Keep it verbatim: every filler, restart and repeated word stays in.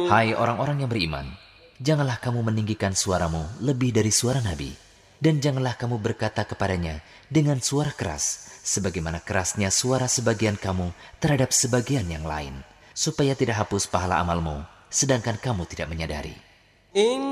Hai orang-orang yang beriman, janganlah kamu meninggikan suaramu lebih dari suara Nabi, dan janganlah kamu berkata kepadanya dengan suara keras, sebagaimana kerasnya suara sebagian kamu terhadap sebagian yang lain, supaya tidak hapus pahala amalmu, sedangkan kamu tidak menyadari.